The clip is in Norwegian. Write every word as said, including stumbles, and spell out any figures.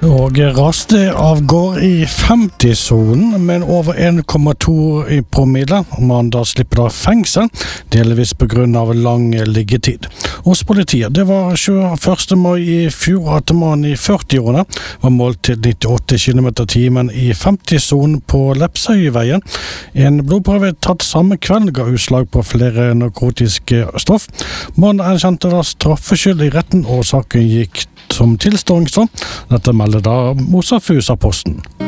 Og raste av gård i femti-sonen, men over en komma to i promille. Mandag slipper da fengsel, delvis på grunn av lang liggetid. Hos politiet, det var tjueførste mai i fjor at mannen i førti-årene var målt til nittiåtte kilometer i timen i femti-sonen på Lepsøyveien. En blodprøve tatt samme kveld ga utslag på flere narkotiske stoff. Mannen erkjente da straffskyld i retten, og saken gikk som tilståingsdom. Dette melder da Mosafusa-posten.